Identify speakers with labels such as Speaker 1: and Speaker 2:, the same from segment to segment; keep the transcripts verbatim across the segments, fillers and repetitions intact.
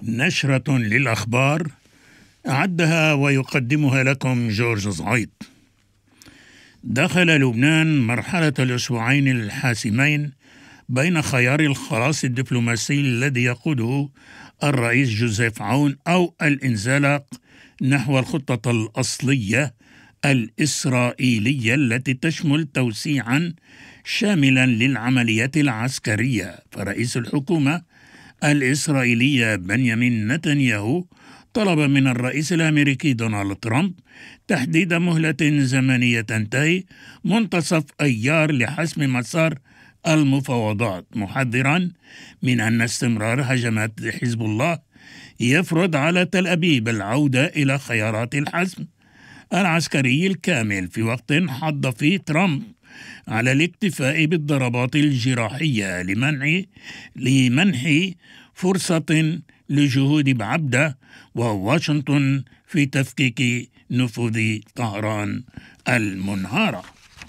Speaker 1: نشرة للأخبار أعدها ويقدمها لكم جورج زعيط. دخل لبنان مرحلة الأسبوعين الحاسمين بين خيار الخلاص الدبلوماسي الذي يقوده الرئيس جوزيف عون أو الانزلاق نحو الخطة الأصلية الإسرائيلية التي تشمل توسيعا شاملا للعمليات العسكرية. فرئيس الحكومة الإسرائيلية بنيامين نتنياهو طلب من الرئيس الأمريكي دونالد ترامب تحديد مهلة زمنية تنتهي منتصف أيار لحسم مسار المفاوضات، محذرا من أن استمرار هجمات حزب الله يفرض على تل أبيب العودة إلى خيارات الحسم العسكري الكامل، في وقت حض فيه ترامب على الاكتفاء بالضربات الجراحية لمنع لمنح فرصة لجهود بعبدة وواشنطن في تفكيك نفوذ طهران المنهارة.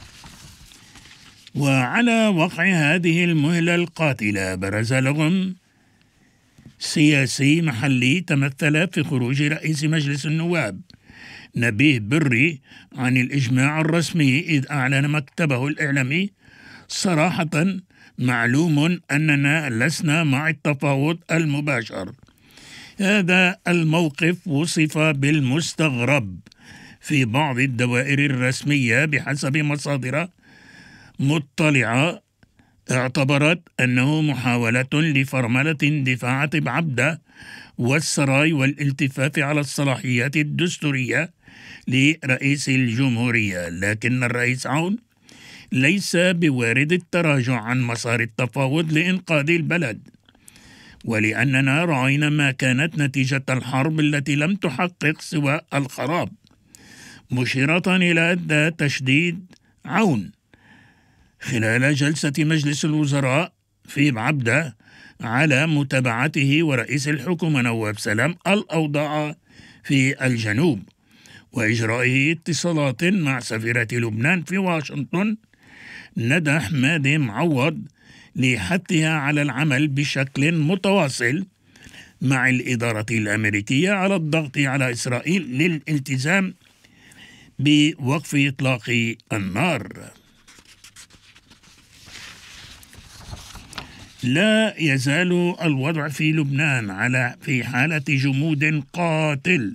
Speaker 1: وعلى وقع هذه المهلة القاتلة برز لغم سياسي محلي تمثل في خروج رئيس مجلس النواب نبيه بري عن الإجماع الرسمي، إذ أعلن مكتبه الإعلامي صراحة: معلوم أننا لسنا مع التفاوض المباشر. هذا الموقف وصف بالمستغرب في بعض الدوائر الرسمية بحسب مصادر مطلعة اعتبرت أنه محاولة لفرملة دفاعة بعبدة والسراي والالتفاف على الصلاحيات الدستورية لرئيس الجمهورية، لكن الرئيس عون ليس بوارد التراجع عن مسار التفاوض لإنقاذ البلد، ولأننا رأينا ما كانت نتيجة الحرب التي لم تحقق سوى الخراب، مشيرة إلى أن تشديد عون خلال جلسة مجلس الوزراء في بعبدة على متابعته ورئيس الحكومة نواف سلام الأوضاع في الجنوب، وإجرائه اتصالات مع سفيرة لبنان في واشنطن ندى حمادي معوض لحثها على العمل بشكل متواصل مع الإدارة الأمريكية على الضغط على إسرائيل للالتزام بوقف إطلاق النار. لا يزال الوضع في لبنان على في حالة جمود قاتل،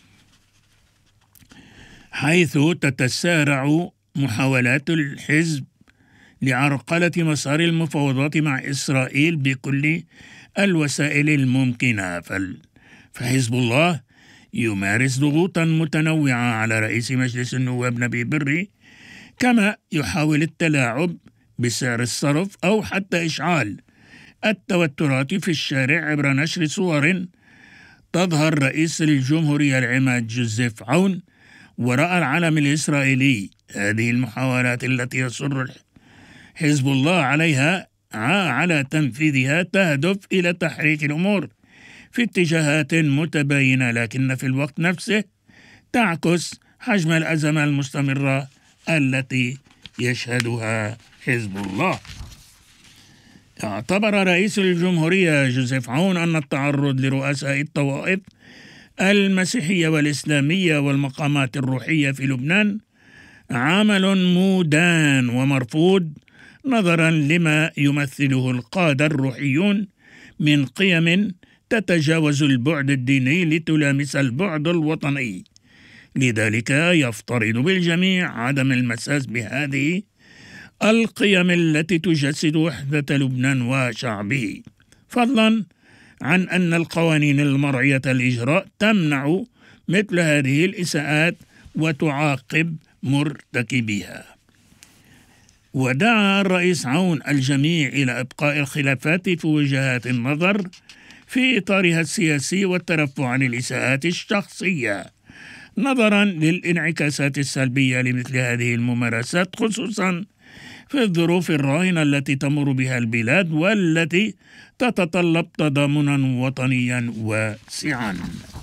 Speaker 1: حيث تتسارع محاولات الحزب لعرقلة مسار المفاوضات مع إسرائيل بكل الوسائل الممكنة. فحزب الله يمارس ضغوطا متنوعة على رئيس مجلس النواب نبيه بري، كما يحاول التلاعب بسعر الصرف أو حتى إشعال التوترات في الشارع عبر نشر صور تظهر رئيس الجمهورية العماد جوزيف عون وراء العلم الإسرائيلي. هذه المحاولات التي يصر حزب الله عليها على تنفيذها تهدف إلى تحريك الأمور في اتجاهات متباينة، لكن في الوقت نفسه تعكس حجم الأزمة المستمرة التي يشهدها حزب الله. اعتبر رئيس الجمهورية جوزيف عون أن التعرض لرؤساء الطوائف المسيحية والإسلامية والمقامات الروحية في لبنان عمل مودان ومرفوض، نظرا لما يمثله القادة الروحيون من قيم تتجاوز البعد الديني لتلامس البعد الوطني. لذلك يفترض بالجميع عدم المساس بهذه القيم التي تجسد وحدة لبنان وشعبه، فضلا عن أن القوانين المرعية الإجراء تمنع مثل هذه الإساءات وتعاقب مرتكبيها. ودعا الرئيس عون الجميع إلى إبقاء الخلافات في وجهات النظر في إطارها السياسي والترفع عن الإساءات الشخصية، نظرا للانعكاسات السلبية لمثل هذه الممارسات، خصوصا في الظروف الراهنة التي تمر بها البلاد والتي تتطلب تضامنا وطنيا واسعا.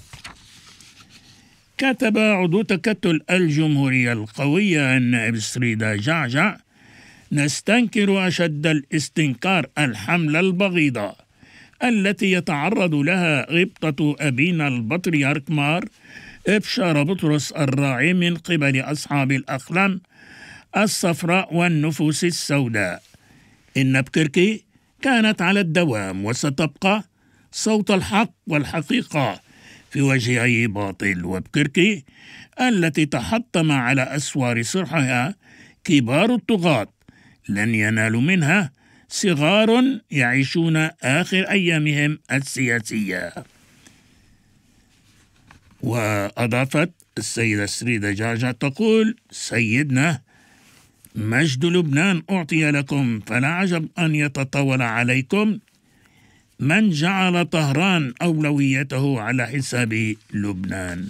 Speaker 1: كتب عضو تكتل الجمهورية القوية النائب سريدا جعجع: نستنكر أشد الاستنكار الحملة البغيضة التي يتعرض لها غبطة أبينا البطريرك مار إبشار بطرس الراعي من قبل أصحاب الأقلام الصفراء والنفوس السوداء. إن بكركي كانت على الدوام وستبقى صوت الحق والحقيقة في وجه أي باطل. وبكركي التي تحطم على أسوار صرحها كبار الطغاة لن ينالوا منها صغار يعيشون آخر أيامهم السياسية. وأضافت السيدة سريدة جاجا تقول: سيدنا، مجد لبنان أعطي لكم، فلا عجب أن يتطاول عليكم من جعل طهران أولويته على حساب لبنان.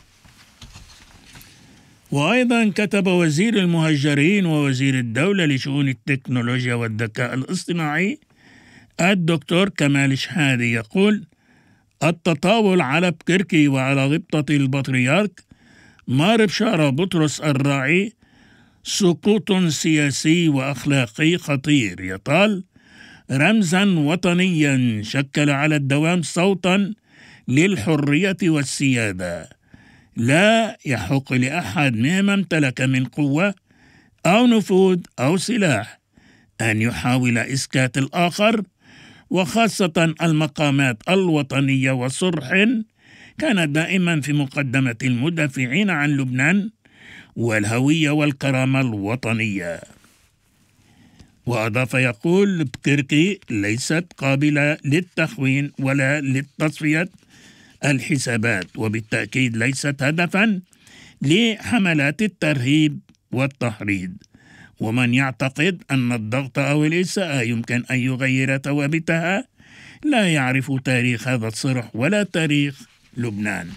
Speaker 1: وأيضا كتب وزير المهجرين ووزير الدولة لشؤون التكنولوجيا والذكاء الاصطناعي الدكتور كمال شحادي يقول: التطاول على بكركي وعلى غبطة البطريرك مار بشارة بطرس الراعي سقوط سياسي وأخلاقي خطير يطال رمزا وطنيا شكل على الدوام صوتا للحرية والسيادة. لا يحق لأحد مهما امتلك من قوة أو نفوذ أو سلاح أن يحاول إسكات الآخر، وخاصة المقامات الوطنية. وصرح كان دائما في مقدمة المدافعين عن لبنان والهوية والكرامة الوطنية. وأضاف يقول: بكركي ليست قابلة للتخوين ولا للتصفية الحسابات، وبالتأكيد ليست هدفا لحملات الترهيب والتحريض. ومن يعتقد أن الضغط أو الإساءة يمكن أن يغير ثوابتها لا يعرف تاريخ هذا الصرح ولا تاريخ لبنان.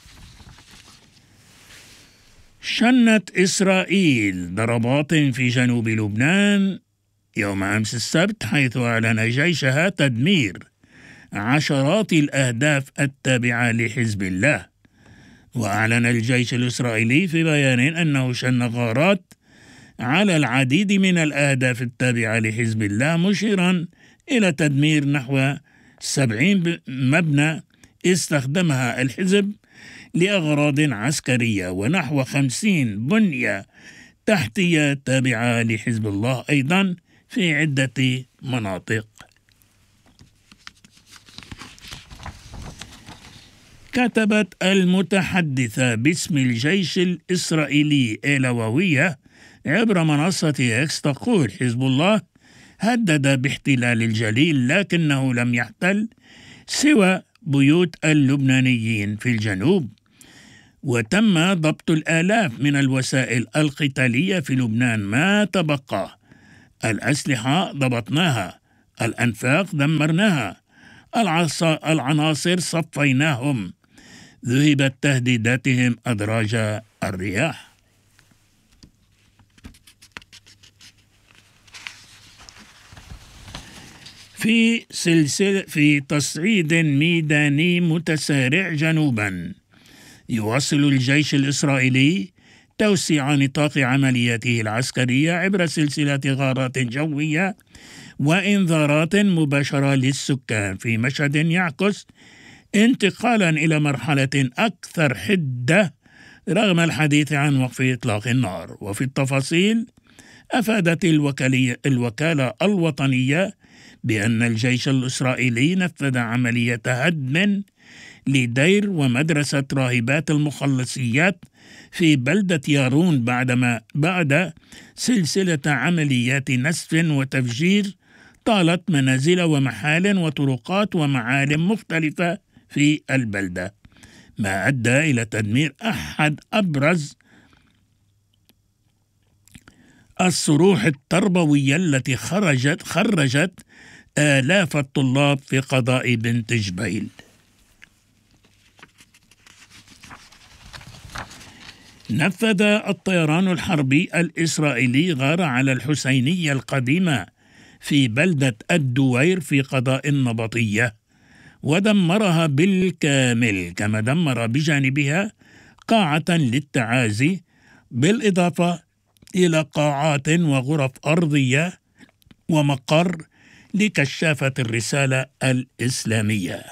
Speaker 1: شنت إسرائيل ضربات في جنوب لبنان يوم أمس السبت، حيث أعلن جيشها تدمير عشرات الأهداف التابعة لحزب الله. وأعلن الجيش الإسرائيلي في بيان أنه شن غارات على العديد من الأهداف التابعة لحزب الله، مشيرا إلى تدمير نحو سبعين مبنى استخدمها الحزب لأغراض عسكرية، ونحو خمسين بنية تحتية تابعة لحزب الله أيضا في عدة مناطق. كتبت المتحدثة باسم الجيش الإسرائيلي إيلاوية عبر منصة إكس تقول: حزب الله هدد باحتلال الجليل لكنه لم يحتل سوى بيوت اللبنانيين في الجنوب، وتم ضبط الآلاف من الوسائل القتالية في لبنان ما تبقى. الأسلحة ضبطناها، الأنفاق دمرناها، العناصر صفيناهم، ذهبت تهديداتهم أدراج الرياح. في سلسلة في تصعيد ميداني متسارع جنوبا، يواصل الجيش الإسرائيلي توسيع نطاق عملياته العسكرية عبر سلسلة غارات جوية وإنذارات مباشرة للسكان، في مشهد يعكس انتقالا إلى مرحلة أكثر حدة رغم الحديث عن وقف إطلاق النار. وفي التفاصيل أفادت الوكالة الوطنية بأن الجيش الإسرائيلي نفذ عملية هدم لدير ومدرسة راهبات المخلصيات في بلدة يارون بعدما بعد سلسلة عمليات نسف وتفجير طالت منازل ومحال وطرقات ومعالم مختلفة في البلدة، ما أدى إلى تدمير أحد أبرز الصروح التربوية التي خرجت خرجت آلاف الطلاب في قضاء بنت جبيل. نفذ الطيران الحربي الإسرائيلي غارة على الحسينية القديمة في بلدة الدوير في قضاء النبطية ودمرها بالكامل، كما دمر بجانبها قاعة للتعازي، بالإضافة إلى قاعات وغرف أرضية ومقر لكشافة الرسالة الإسلامية.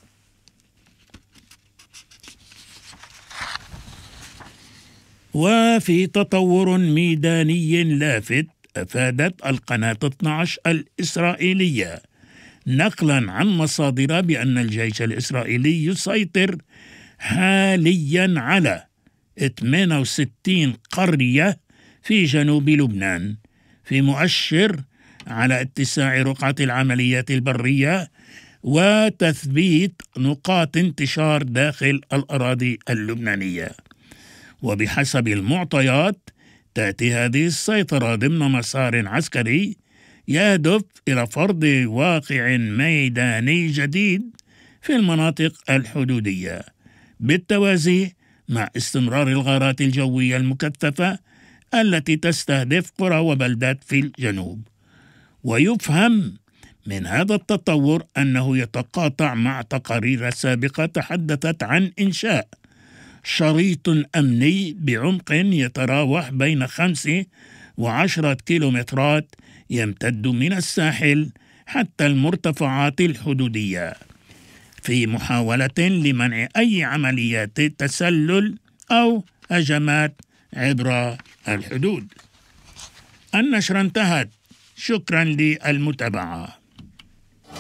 Speaker 1: وفي تطور ميداني لافت، أفادت القناة اثني عشر الإسرائيلية نقلا عن مصادر بأن الجيش الإسرائيلي يسيطر حاليا على ثمانية وستين قرية في جنوب لبنان، في مؤشر على اتساع رقعة العمليات البرية وتثبيت نقاط انتشار داخل الأراضي اللبنانية. وبحسب المعطيات تأتي هذه السيطرة ضمن مسار عسكري يهدف إلى فرض واقع ميداني جديد في المناطق الحدودية، بالتوازي مع استمرار الغارات الجوية المكثفة التي تستهدف قرى وبلدات في الجنوب. ويفهم من هذا التطور أنه يتقاطع مع تقارير سابقة تحدثت عن إنشاء شريط أمني بعمق يتراوح بين خمسة وعشرة كيلومترات يمتد من الساحل حتى المرتفعات الحدودية، في محاولة لمنع أي عمليات تسلل أو هجمات عبر الحدود. النشرة انتهت. شكرا للمتابعة.